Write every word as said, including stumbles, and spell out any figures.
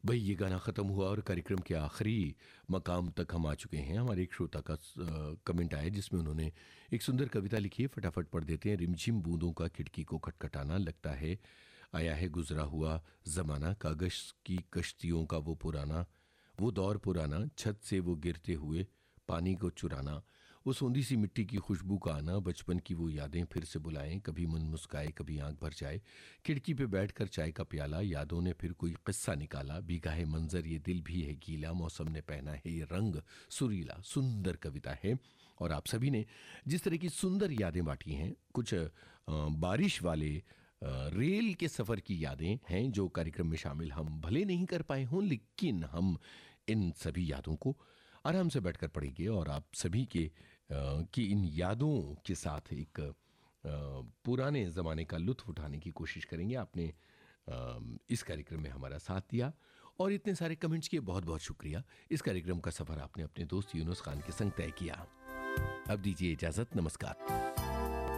भाई ये गाना ख़त्म हुआ और कार्यक्रम के आखिरी मकाम तक हम आ चुके हैं। हमारे एक श्रोता का अ, कमेंट आया जिसमें उन्होंने एक सुंदर कविता लिखी है, फटाफट पढ़ देते हैं। रिमझिम बूंदों का खिड़की को खटखटाना, लगता है आया है गुजरा हुआ ज़माना, कागज़ की कश्तियों का वो पुराना वो दौर पुराना, छत से वो गिरते हुए पानी को चुराना, वो सोंधी सी मिट्टी की खुशबू का आना, बचपन की वो यादें फिर से बुलाएं, कभी मन मुस्काए कभी आंख भर जाए, खिड़की पे बैठकर चाय का प्याला, यादों ने फिर कोई किस्सा निकाला, भीगा है मंजर ये दिल भी है गीला, मौसम ने पहना है ये रंग सुरीला। सुंदर कविता है और आप सभी ने जिस तरह की सुंदर यादें बांटी हैं, कुछ अ, बारिश वाले अ, रेल के सफ़र की यादें हैं जो कार्यक्रम में शामिल हम भले नहीं कर पाए हों, लेकिन हम इन सभी यादों को आराम से बैठकर पढ़ेंगे और आप सभी के अ, की इन यादों के साथ एक अ, पुराने ज़माने का लुत्फ़ उठाने की कोशिश करेंगे। आपने अ, इस कार्यक्रम में हमारा साथ दिया और इतने सारे कमेंट्स किए, बहुत बहुत शुक्रिया। इस कार्यक्रम का सफ़र आपने अपने दोस्त यूनुस खान के संग तय किया। अब दीजिए इजाज़त, नमस्कार।